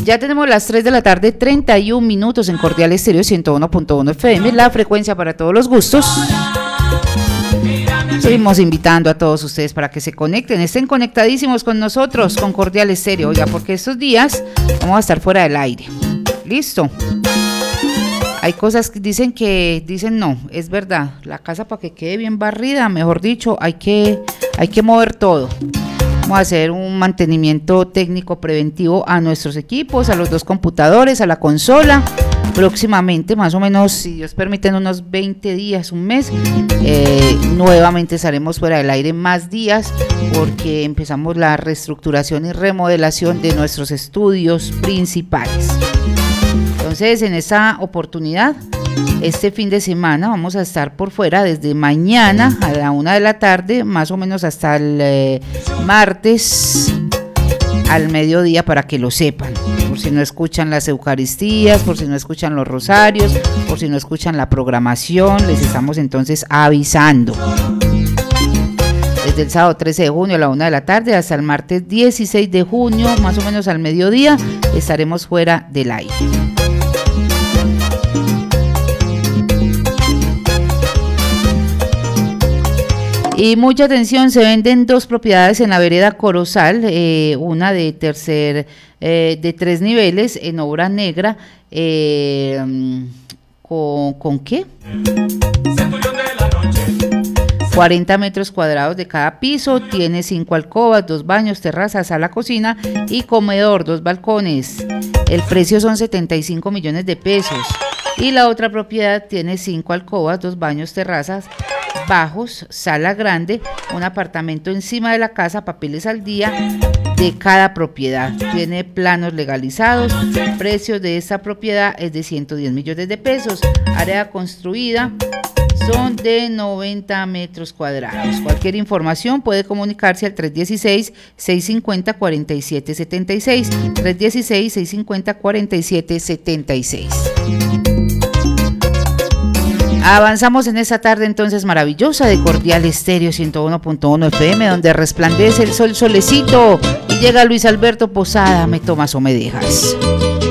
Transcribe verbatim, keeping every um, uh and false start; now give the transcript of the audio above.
Ya tenemos las tres de la tarde, treinta y un minutos en Cordial Estéreo ciento uno punto uno F M, la frecuencia para todos los gustos. Seguimos invitando a todos ustedes para que se conecten, estén conectadísimos con nosotros, con Cordial Estéreo, oiga, porque estos días vamos a estar fuera del aire. ¿Listo? Hay cosas que dicen que, dicen no, es verdad, la casa para que quede bien barrida, mejor dicho, hay que, hay que mover todo. Vamos a hacer un mantenimiento técnico preventivo a nuestros equipos, a los dos computadores, a la consola. Próximamente, más o menos, si Dios permite, en unos veinte días, un mes, eh, nuevamente estaremos fuera del aire más días porque empezamos la reestructuración y remodelación de nuestros estudios principales. Entonces, en esta oportunidad, este fin de semana vamos a estar por fuera desde mañana a la una de la tarde, más o menos hasta el eh, martes al mediodía, para que lo sepan, por si no escuchan las eucaristías, por si no escuchan los rosarios, por si no escuchan la programación, les estamos entonces avisando. Desde el sábado trece de junio a la una de la tarde hasta el martes dieciséis de junio, más o menos al mediodía, estaremos fuera del aire. Y mucha atención, se venden dos propiedades en la vereda Corozal, eh, una de tercer, eh, de tres niveles en obra negra, eh, ¿con, ¿con qué? cuarenta metros cuadrados de cada piso, tiene cinco alcobas, dos baños, terraza, sala, cocina y comedor, dos balcones. El precio son setenta y cinco millones de pesos. Y la otra propiedad tiene cinco alcobas, dos baños, terrazas, bajos, sala grande, un apartamento encima de la casa, papeles al día de cada propiedad. Tiene planos legalizados. Precio de esta propiedad es de ciento diez millones de pesos. Área construida son de noventa metros cuadrados. Cualquier información puede comunicarse al tres uno seis, seis cinco cero, cuatro siete siete seis, tres uno seis, seis cinco cero, cuatro siete siete seis. Avanzamos en esta tarde entonces maravillosa de Cordial Estéreo ciento uno punto uno F M, donde resplandece el sol solecito y llega Luis Alberto Posada, me tomas o me dejas.